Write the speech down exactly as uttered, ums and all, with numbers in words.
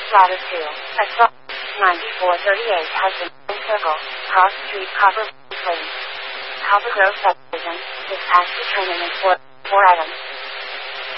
Ladder two. Assault. ninety-four thirty-eight Hudson Circle. Cross Street Copper Plains. Copper Grove Subdivision. Dispatch to Training and four. Four items.